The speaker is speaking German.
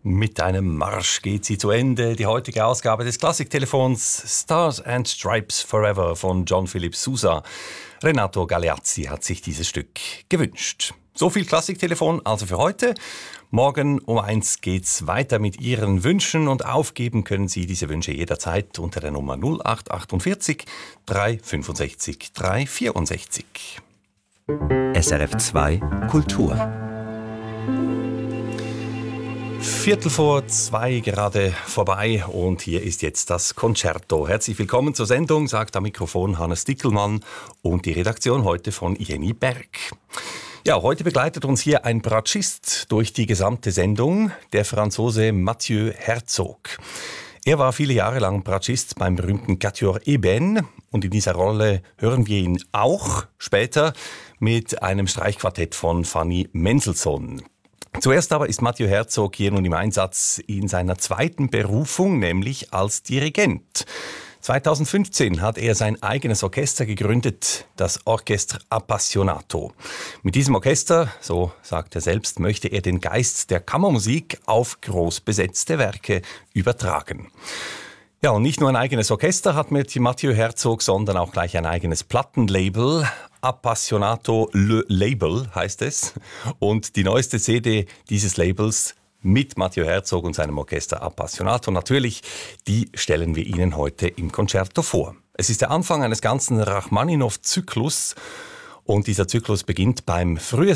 Mit einem Marsch geht sie zu Ende. Die heutige Ausgabe des Klassiktelefons Stars and Stripes Forever von John Philip Sousa. Renato Galeazzi hat sich dieses Stück gewünscht. So viel Klassiktelefon also für heute. Morgen um 1 geht's weiter mit Ihren Wünschen und aufgeben können Sie diese Wünsche jederzeit unter der Nummer 0848 365 364. SRF 2 Kultur. 1:45 gerade vorbei und hier ist jetzt das Concerto. Herzlich willkommen zur Sendung, sagt am Mikrofon Hannes Dickelmann und die Redaktion heute von Jenny Berg. Ja, heute begleitet uns hier ein Bratschist durch die gesamte Sendung, der Franzose Mathieu Herzog. Er war viele Jahre lang Bratschist beim berühmten Quatuor Eben und in dieser Rolle hören wir ihn auch später mit einem Streichquartett von Fanny Mendelssohn. Zuerst aber ist Mathieu Herzog hier nun im Einsatz in seiner zweiten Berufung, nämlich als Dirigent. 2015 hat er sein eigenes Orchester gegründet, das Orchestre Appassionato. Mit diesem Orchester, so sagt er selbst, möchte er den Geist der Kammermusik auf groß besetzte Werke übertragen. Ja, und nicht nur ein eigenes Orchester hat Mathieu Herzog, sondern auch gleich ein eigenes Plattenlabel. Appassionato Le Label heißt es. Und die neueste CD dieses Labels mit Mathieu Herzog und seinem Orchester Appassionato natürlich, die stellen wir Ihnen heute im Concerto vor. Es ist der Anfang eines ganzen Rachmaninow-Zyklus und dieser Zyklus beginnt beim Frühjahr